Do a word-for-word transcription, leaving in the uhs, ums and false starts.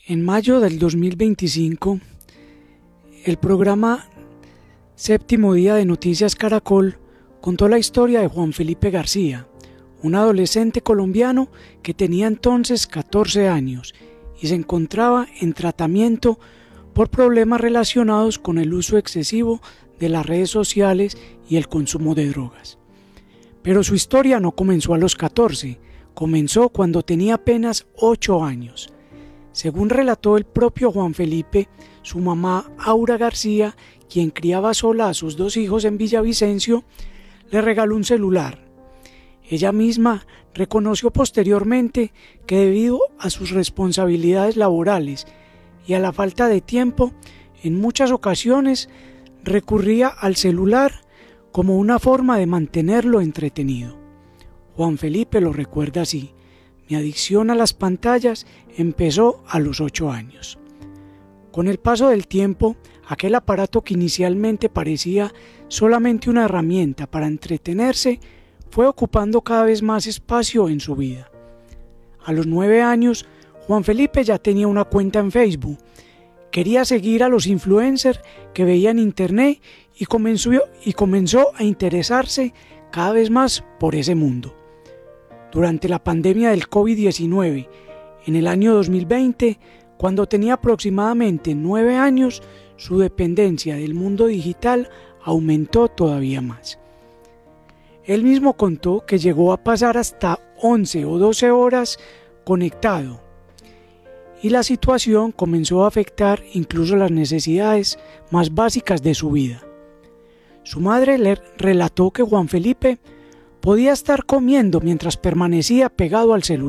En mayo del dos mil veinticinco, el programa Séptimo Día de Noticias Caracol contó la historia de Juan Felipe García, un adolescente colombiano que tenía entonces catorce años y se encontraba en tratamiento por problemas relacionados con el uso excesivo de las redes sociales y el consumo de drogas. Pero su historia no comenzó a los catorce, comenzó cuando tenía apenas ocho años. Según relató el propio Juan Felipe, su mamá Aura García, quien criaba sola a sus dos hijos en Villavicencio, le regaló un celular. Ella misma reconoció posteriormente que debido a sus responsabilidades laborales y a la falta de tiempo, en muchas ocasiones recurría al celular como una forma de mantenerlo entretenido. Juan Felipe lo recuerda así: mi adicción a las pantallas empezó a los ocho años. Con el paso del tiempo, aquel aparato que inicialmente parecía solamente una herramienta para entretenerse, fue ocupando cada vez más espacio en su vida. A los nueve años, Juan Felipe ya tenía una cuenta en Facebook. Quería seguir a los influencers que veía en internet y comenzó, y comenzó a interesarse cada vez más por ese mundo. Durante la pandemia del COVID diecinueve, en el año dos mil veinte, cuando tenía aproximadamente nueve años, su dependencia del mundo digital aumentó todavía más. Él mismo contó que llegó a pasar hasta once o doce horas conectado, y la situación comenzó a afectar incluso las necesidades más básicas de su vida. Su madre le relató que Juan Felipe podía estar comiendo mientras permanecía pegado al celular.